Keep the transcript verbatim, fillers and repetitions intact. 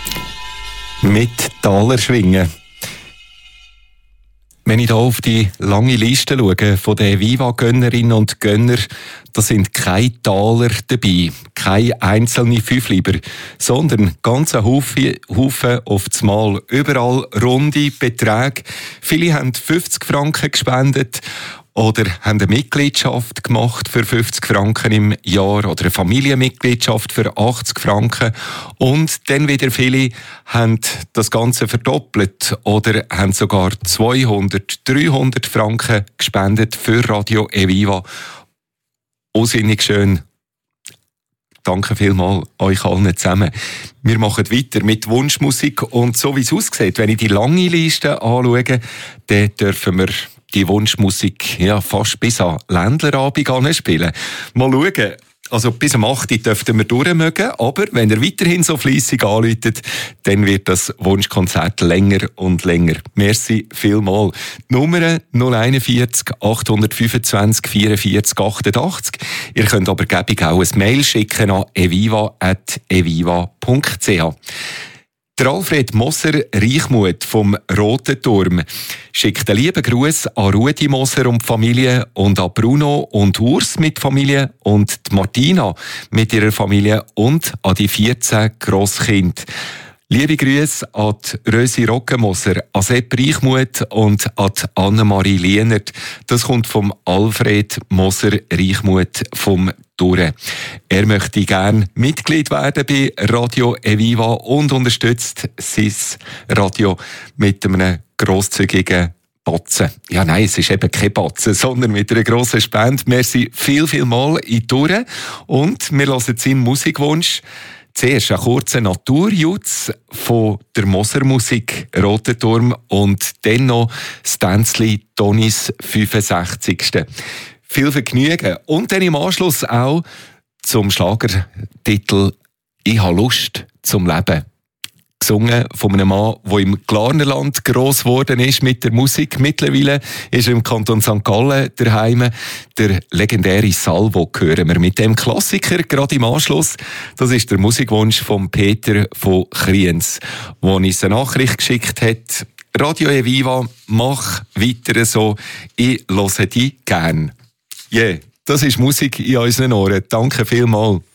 Mit Taler schwingen. Wenn ich hier auf die lange Liste schaue von den Viva-Gönnerinnen und Gönner, da sind keine Taler dabei, keine einzelne Fünfliber, sondern ganze Haufen, Haufen auf das Mal. Überall runde Beträge. Viele haben fünfzig Franken gespendet oder haben eine Mitgliedschaft gemacht für fünfzig Franken im Jahr oder eine Familienmitgliedschaft für achtzig Franken. Und dann wieder viele haben das Ganze verdoppelt oder haben sogar zweihundert, dreihundert Franken gespendet für Radio Eviva. Unsinnig schön. Danke vielmals euch allen zusammen. Wir machen weiter mit Wunschmusik und so wie es aussieht, wenn ich die lange Liste anschaue, dann dürfen wir die Wunschmusik ja, fast bis an Ländlerabend anspielen. Mal schauen. Also bis am acht Uhr dürften wir durchmögen, aber wenn er weiterhin so fleissig anläutet, dann wird das Wunschkonzert länger und länger. Merci vielmals. Nummer null einundvierzig achthundertfünfundzwanzig vierundvierzig achtundachtzig. Ihr könnt aber gäbig auch ein Mail schicken an eviva at eviva punkt c h. Der Alfred Moser Reichmuth vom Roten Turm schickt einen lieben Gruß an Rudi Moser und die Familie und an Bruno und Urs mit Familie und die Martina mit ihrer Familie und an die vierzehn Grosskinder. Liebe Grüße an die Rösi Rockenmoser, an Sepp Reichmuth und an die Annemarie Lienert. Das kommt vom Alfred Moser Reichmuth vom Turm. Er möchte gerne Mitglied werden bei Radio Eviva und unterstützt sein Radio mit einem grosszügigen Batzen. Ja, nein, es ist eben kein Batzen, sondern mit einer grossen Spende. Merci viel, viel mal in die Tour. Und wir hören seinen Musikwunsch. Zuerst ein kurzer Naturjutz von der Moser Musik Roter Turm und dann noch Stanley Tonis fünfundsechzigsten Viel Vergnügen. Und dann im Anschluss auch zum Schlagertitel «Ich habe Lust zum Leben». Gesungen von einem Mann, der im Glarnerland gross geworden ist mit der Musik. Mittlerweile ist er im Kanton Sankt Gallen daheim. Der legendäre Salvo hören wir mit dem Klassiker gerade im Anschluss. Das ist der Musikwunsch von Peter von Kriens, der uns eine Nachricht geschickt hat. Radio Eviva, mach weiter so, ich höre dich gern. Yeah, das ist Musik in unseren Ohren. Danke vielmals.